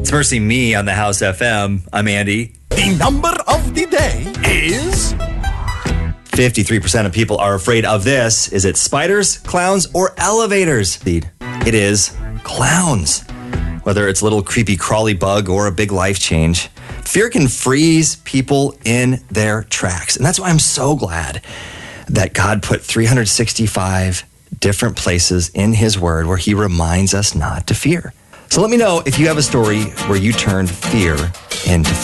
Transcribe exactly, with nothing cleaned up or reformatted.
It's Mercy Me on the House F M. I'm Andy. The number of the day is... fifty-three percent of people are afraid of this. Is it spiders, clowns, or elevators? It is clowns. Whether it's a little creepy crawly bug or a big life change, fear can freeze people in their tracks. And that's why I'm so glad that God put three hundred sixty-five different places in his word where he reminds us not to fear. So let me know if you have a story where you turned fear into